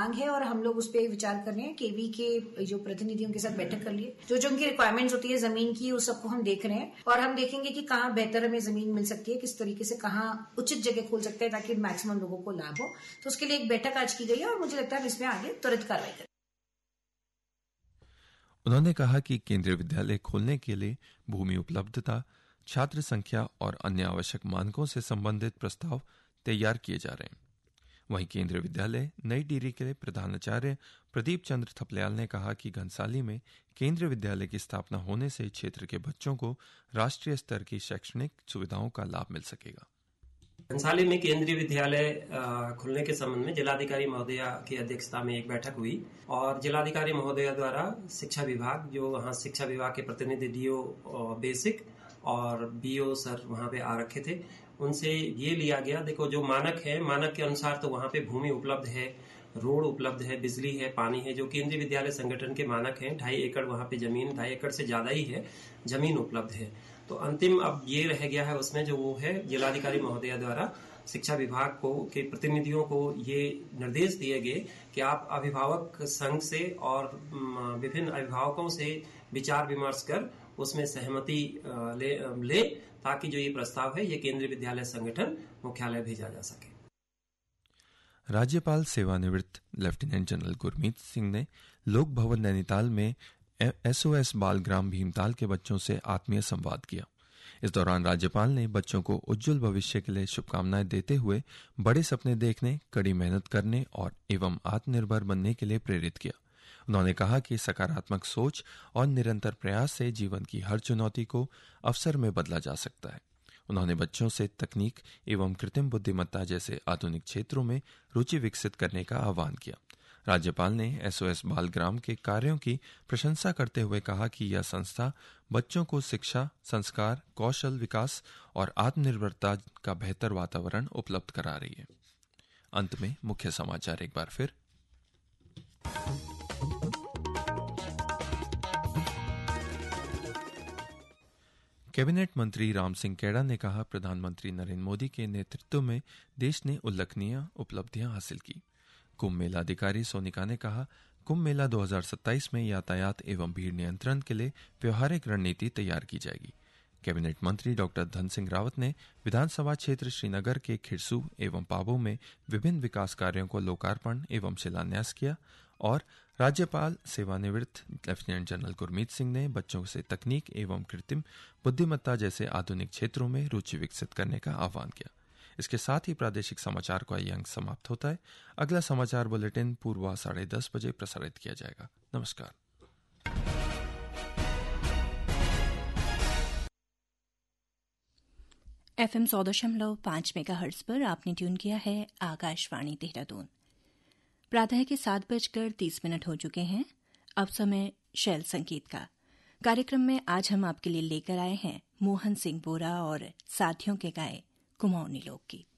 मांग है और हम लोग उस पर विचार कर रहे हैं। केवी के जो प्रतिनिधियों के साथ बैठक कर लिए, जो उनकी रिक्वायरमेंट्स होती है जमीन की, उस सबको हम देख रहे हैं और हम देखेंगे कि कहाँ बेहतर हमें जमीन मिल सकती है, किस तरीके से कहाँ उचित जगह खोल सकते हैं ताकि मैक्सिमम लोगों को लाभ हो। तो उसके लिए एक बैठक आज की गई है और मुझे लगता है इसमें आगे त्वरित कार्रवाई करें। उन्होंने कहा कि केंद्रीय विद्यालय खोलने के लिए भूमि उपलब्धता, छात्र संख्या और अन्य आवश्यक मानकों से संबंधित प्रस्ताव तैयार किए जा रहे हैं। वहीं केंद्रीय विद्यालय नई टिहरी के प्रधानाचार्य प्रदीप चंद्र थपलियाल ने कहा कि घनसाली में केंद्रीय विद्यालय की स्थापना होने से क्षेत्र के बच्चों को राष्ट्रीय स्तर की शैक्षणिक सुविधाओं का लाभ मिल सकेगा। घनसाली में केंद्रीय विद्यालय खुलने के संबंध में जिलाधिकारी महोदया की अध्यक्षता में एक बैठक हुई और जिलाधिकारी महोदया द्वारा शिक्षा विभाग, जो वहाँ शिक्षा विभाग के प्रतिनिधि डीओ बेसिक और बीओ सर वहाँ पे आ रखे थे, उनसे ये लिया गया, देखो जो मानक है, मानक के अनुसार तो वहाँ पे भूमि उपलब्ध है, रोड उपलब्ध है, बिजली है, पानी है, जो केंद्रीय विद्यालय संगठन के मानक हैं। 2.5 एकड़ वहाँ पे जमीन, 2.5 एकड़ से ज्यादा ही है जमीन उपलब्ध है। तो अंतिम अब ये रह गया है उसमें जो वो है जिलाधिकारी महोदया द्वारा शिक्षा विभाग को के प्रतिनिधियों को ये निर्देश दिए गए कि आप अभिभावक संघ से और विभिन्न अभिभावकों से विचार विमर्श कर उसमें सहमति ले ताकि जो ये प्रस्ताव है ये केंद्रीय विद्यालय संगठन मुख्यालय भेजा जा सके। राज्यपाल सेवानिवृत्त लेफ्टिनेंट जनरल गुरमीत सिंह ने लोक भवन नैनीताल में SOS बालग्राम भीमताल के बच्चों से आत्मीय संवाद किया। इस दौरान राज्यपाल ने बच्चों को उज्जवल भविष्य के लिए शुभकामनाएं देते हुए बड़े सपने देखने, कड़ी मेहनत करने और एवं आत्मनिर्भर बनने के लिए प्रेरित किया। उन्होंने कहा कि सकारात्मक सोच और निरंतर प्रयास से जीवन की हर चुनौती को अवसर में बदला जा सकता है। उन्होंने बच्चों से तकनीक एवं कृत्रिम बुद्धिमत्ता जैसे आधुनिक क्षेत्रों में रुचि विकसित करने का आह्वान किया। राज्यपाल ने SOS बालग्राम के कार्यों की प्रशंसा करते हुए कहा कि यह संस्था बच्चों को शिक्षा, संस्कार, कौशल विकास और आत्मनिर्भरता का बेहतर वातावरण उपलब्ध करा रही है। अंत में मुख्य समाचार एक बार फिर। कैबिनेट मंत्री राम सिंह कैड़ा ने कहा, प्रधानमंत्री नरेंद्र मोदी के नेतृत्व में देश ने उल्लेखनीय उपलब्धियां हासिल की। कुंभ मेला अधिकारी सोनिका ने कहा, कुंभ मेला 2027 में यातायात एवं भीड़ नियंत्रण के लिए व्यवहारिक रणनीति तैयार की जाएगी। कैबिनेट मंत्री डॉक्टर धन सिंह रावत ने विधानसभा क्षेत्र श्रीनगर के खिरसू एवं पाबौ में विभिन्न विकास कार्यों को लोकार्पण एवं शिलान्यास किया और राज्यपाल सेवानिवृत्त लेफ्टिनेंट जनरल गुरमीत सिंह ने बच्चों से तकनीक एवं कृत्रिम बुद्धिमत्ता जैसे आधुनिक क्षेत्रों में रुचि विकसित करने का आह्वान किया। इसके साथ ही प्रादेशिक समाचार का ये अंक समाप्त होता है। अगला समाचार बुलेटिन पूर्वा 10:30 बजे प्रसारित किया जाएगा। नमस्कार। FM 100.5 मेगाहर्ट्ज पर आपने ट्यून किया है आकाशवाणी देहरादून। प्रातः के 7:30 हो चुके हैं। अब समय शैल संगीत का। कार्यक्रम में आज हम आपके लिए लेकर आए हैं मोहन सिंह बोरा और साथियों के गाए कुमाऊनी लोकगीत।